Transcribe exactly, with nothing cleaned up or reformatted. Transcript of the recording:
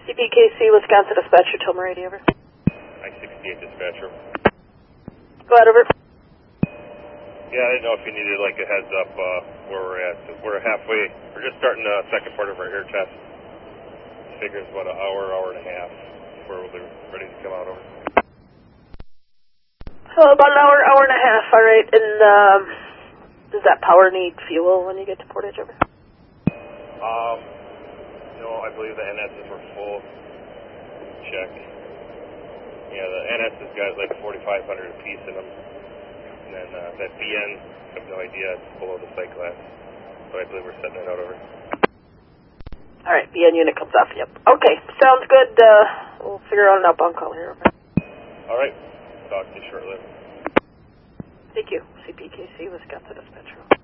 C P K C, Wisconsin Dispatcher, Tomer eighty, over. I sixty-eight Dispatcher. Go ahead, over. Yeah, I didn't know if you needed like a heads up uh, where we're at. We're halfway. We're just starting the second part of our air test. Figures about an hour, hour and a half before we'll be ready to come out over. So about an hour, hour and a half, all right. And um, does that power need fuel when you get to Portage, over? Um, no, I believe the N S's were full. Check. Yeah, the N S has got like forty-five hundred a piece in them. And then uh, that B N, I have no idea, it's below the site class. But I believe we're setting that out over. All right, B N unit comes off, yep. Okay, sounds good. Uh, we'll figure out an outbound call here, over. All right, talk to you shortly. Thank you. C P K C, Wisconsin Dispatcher.